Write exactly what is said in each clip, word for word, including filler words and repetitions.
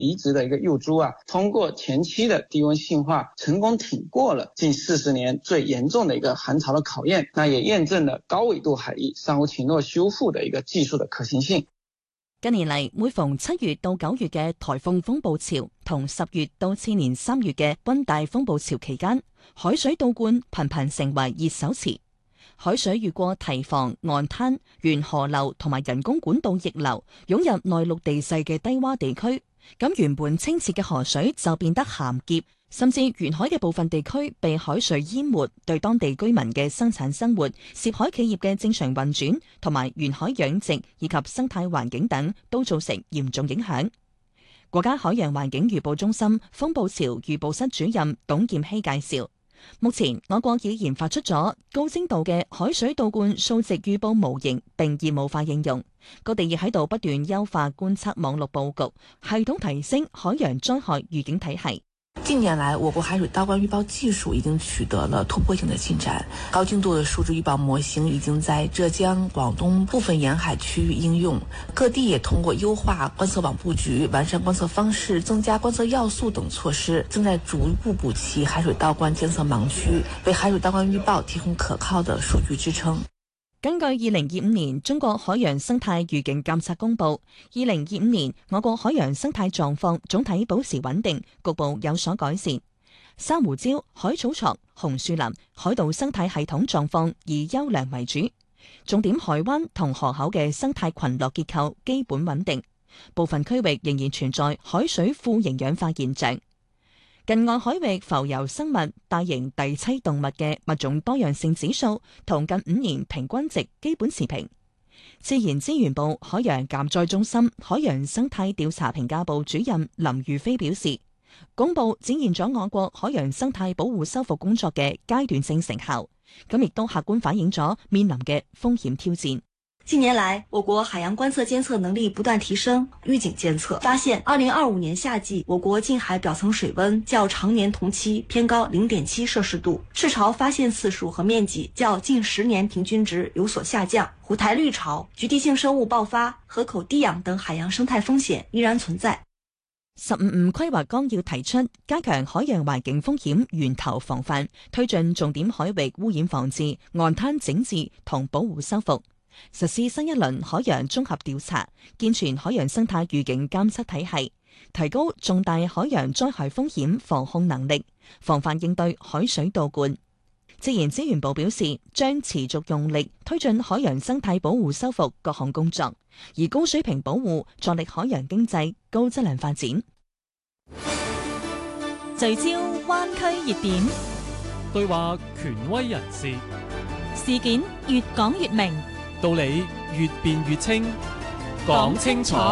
移植的一个幼猪啊，通过前期的低温性化，成功挺过了近四十年最严重的一个寒潮的考验，那也驗證了高緯度海域珊瑚群落修復的一個技術的可行性。 近年嚟，每逢七月到九月嘅颱風風暴潮，同十月到次年三月嘅溫帶風暴潮期間，海水倒灌頻頻成為熱手詞。海水越過堤防、岸灘、沿河流同埋人工管道逆流，湧入內陸地勢嘅低洼地區。咁原本清澈嘅河水就變得鹹澀，甚至沿海嘅部分地區被海水淹沒，對當地居民嘅生產生活、涉海企業嘅正常運轉同埋沿海養殖以及生態環境等都造成嚴重影響。國家海洋環境預報中心風暴潮預報室主任董劍希介紹，目前我國已研發出咗高精度嘅海水倒灌數值預報模型，並業務化應用。各地亦喺度不斷優化觀測網絡佈局，系統提升海洋災害預警體系。 近年來，我國海水倒灌預報技術已經取得了突破性的進展，高精度的數值預報模型已經在浙江、廣東部分沿海區域應用。各地也通過優化觀測網佈局、完善觀測方式、增加觀測要素等措施，正在逐步補齊海水倒灌監測盲區，為海水倒灌預報提供可靠的數據支撐。 根據二零二五年中國海洋生態預警監測公佈，二零二五年我國海洋生態狀況總體保持穩定，局部有所改善。珊瑚礁、海草床、紅樹林、海島生態系統狀況以優良為主，重點海灣同河口嘅生態群落結構基本穩定，部分區域仍然存在海水富營養化現象。近岸海域浮游生物、大型第棲動物嘅物種多樣性指數同近五年平均值基本持平。自然資源部海洋減災中心海洋生態調查評價部主任林玉飛表示，公佈展現咗我國海洋生態保護修復工作嘅階段性成效，咁亦都客觀反映咗面臨嘅風險挑戰。 近年來，我國海洋觀測監測能力不斷提升，預警監測發現，二零二五年夏季，我國近海表層水溫較常年同期偏高零點七攝氏度，赤潮發現次數和面積較近十年平均值有所下降，虎台綠潮、局地性生物爆發、河口低氧等海洋生態風險依然存在。 十五五規劃綱要提出加強海洋環境風險源頭防範，推進重點海域污染防治、岸灘整治同保護修復。實施新一輪海洋綜合調查，健全海洋生態預警監測體系，提高重大海洋災害風險防控能力，防範應對海水倒灌。自然資源部表示，將持續用力推進海洋生態保護修復各項工作，而高水平保護助力海洋經濟高質量發展。 聚焦灣區熱點， 對話權威人士， 事件越講越明， 道理越辯越清，講清楚，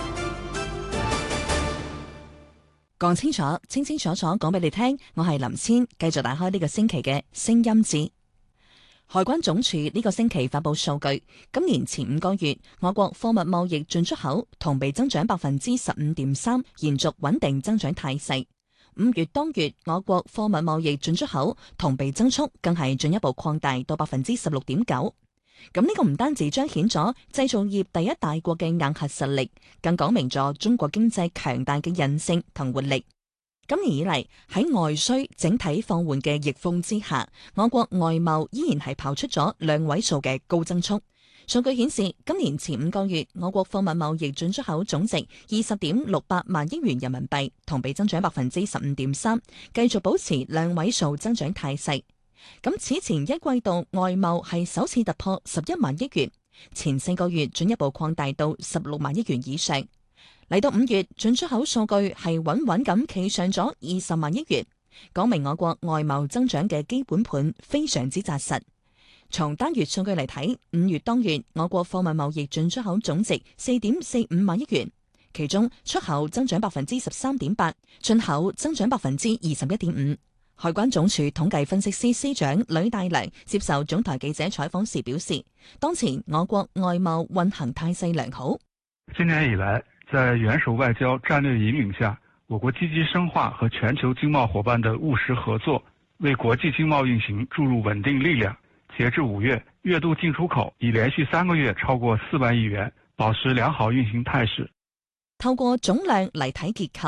講清楚，清清楚楚講俾你聽。我係林千，繼續打開呢個星期嘅聲音誌。海關總署呢個星期發佈數據，今年前五個月，我國貨物貿易進出口同比增長百分之十五點三，延續穩定增長態勢。五月當月，我國貨物貿易進出口同比增速更係進一步擴大到百分之十六點九。咁呢個唔單止彰顯咗製造業第一大國嘅硬核實力，更講明咗中國經濟強大嘅韌性同活力。今年以嚟，喺外需整體放緩嘅逆風之下，我國外貿依然係跑出咗兩位數嘅高增速。數據顯示，今年前五個月，我國貨物貿易進出口總值二十點六八萬億元人民幣，同比增長百分之十五點三，繼續保持兩位數增長態勢。咁此前一季度外貿係首次突破十一萬億元，前四個月進一步擴大到十六萬億元以上。嚟到五月，進出口數據係穩穩咁企上咗二十萬億元，講明我國外貿增長嘅基本盤非常之紮實。從單月數據嚟睇，五月當月我國貨物貿易進出口總值四點四五萬億元，其中出口增長百分之十三點八，進口增長百分之二十一點五。海關總署統計分析司司長呂大良接受總台記者採訪時表示，當前我國外貿運行態勢良好。 今年以來，在元首外交戰略引領下，我國積極深化和全球經貿夥伴的務實合作，為國際經貿運行注入穩定力量。截至五月，月度進出口已連續三個月超過四萬億元，保持良好運行態勢。 透過總量嚟睇結構。